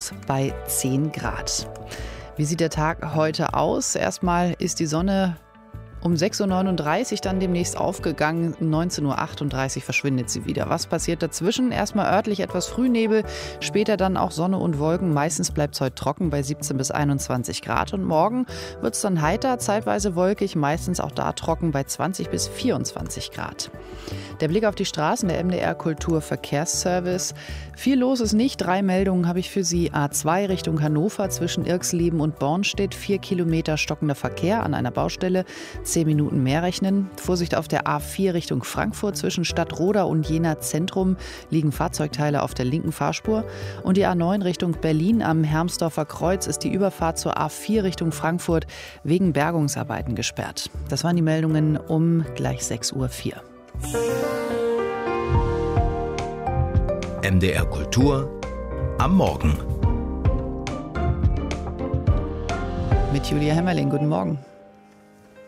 plus bei 10 Grad. Wie sieht der Tag heute aus? Erstmal ist die Sonne um 6.39 Uhr dann demnächst aufgegangen. 19.38 Uhr verschwindet sie wieder. Was passiert dazwischen? Erstmal örtlich etwas Frühnebel, später dann auch Sonne und Wolken. Meistens bleibt es heute trocken bei 17 bis 21 Grad. Und morgen wird es dann heiter, zeitweise wolkig, meistens auch da trocken bei 20 bis 24 Grad. Der Blick auf die Straßen, der MDR Kulturverkehrsservice. Viel los ist nicht. 3 Meldungen habe ich für Sie. A2 Richtung Hannover zwischen Irxleben und Bornstedt. 4 Kilometer stockender Verkehr an einer Baustelle. 10 Minuten mehr rechnen. Vorsicht auf der A4 Richtung Frankfurt zwischen Stadtroda und Jena Zentrum liegen Fahrzeugteile auf der linken Fahrspur. Und die A9 Richtung Berlin am Hermsdorfer Kreuz ist die Überfahrt zur A4 Richtung Frankfurt wegen Bergungsarbeiten gesperrt. Das waren die Meldungen um gleich 6.04 Uhr. MDR Kultur am Morgen. Mit Julia Hemmerling, guten Morgen.